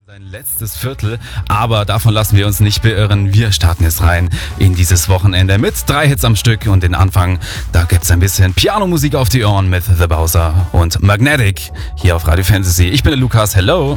Sein letztes Viertel, aber davon lassen wir uns nicht beirren. Wir starten jetzt rein in dieses Wochenende mit 3 Hits am Stück und den Anfang, da gibt's ein bisschen Pianomusik auf die Ohren mit The Bowser und Magnetic hier auf Radio Fantasy. Ich bin der Lukas, hello!